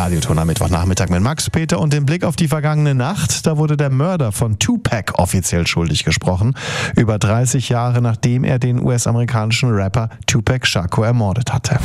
Radioton am Mittwochnachmittag mit Max, Peter und dem Blick auf die vergangene Nacht. Da wurde der Mörder von Tupac offiziell schuldig gesprochen. Über 30 Jahre nachdem er den US-amerikanischen Rapper Tupac Shakur ermordet hatte.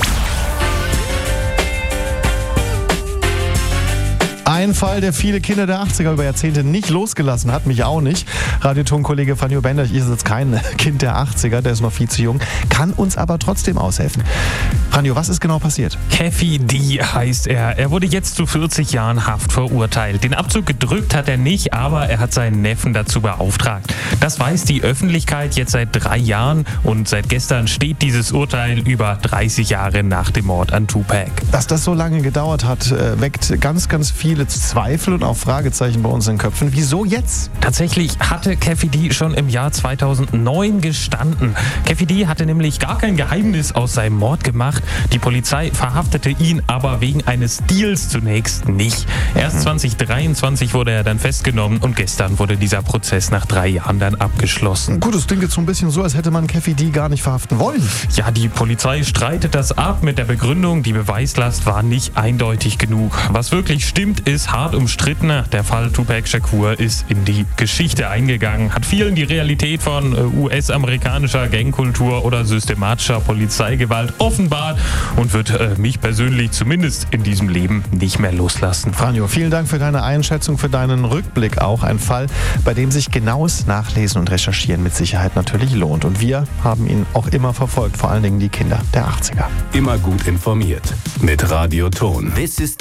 Ein Fall, der viele Kinder der 80er über Jahrzehnte nicht losgelassen hat, mich auch nicht. Radioton-Kollege Franjo Bender, ich ist jetzt kein Kind der 80er, der ist noch viel zu jung, kann uns aber trotzdem aushelfen. Franjo, was ist genau passiert? Keffi D heißt er. Er wurde jetzt zu 40 Jahren Haft verurteilt. Den Abzug gedrückt hat er nicht, aber er hat seinen Neffen dazu beauftragt. Das weiß die Öffentlichkeit jetzt seit 3 Jahren und seit gestern steht dieses Urteil über 30 Jahre nach dem Mord an Tupac. Dass das so lange gedauert hat, weckt ganz, ganz viele Zweifel und auch Fragezeichen bei uns in den Köpfen. Wieso jetzt? Tatsächlich hatte Keffi D schon im Jahr 2009 gestanden. Keffi D hatte nämlich gar kein Geheimnis aus seinem Mord gemacht. Die Polizei verhaftete ihn aber wegen eines Deals zunächst nicht. Erst 2023 wurde er dann festgenommen und gestern wurde dieser Prozess nach 3 Jahren dann abgeschlossen. Gut, das klingt jetzt so ein bisschen so, als hätte man Keffi D gar nicht verhaften wollen. Ja, die Polizei streitet das ab mit der Begründung, die Beweislast war nicht eindeutig genug. Was wirklich stimmt, ist hart umstritten. Der Fall Tupac Shakur ist in die Geschichte eingegangen, hat vielen die Realität von US-amerikanischer Gangkultur oder systematischer Polizeigewalt offenbart und wird mich persönlich zumindest in diesem Leben nicht mehr loslassen. Franjo, vielen Dank für deine Einschätzung, für deinen Rückblick auch. Ein Fall, bei dem sich genaues Nachlesen und Recherchieren mit Sicherheit natürlich lohnt. Und wir haben ihn auch immer verfolgt, vor allen Dingen die Kinder der 80er. Immer gut informiert mit Radioton. This is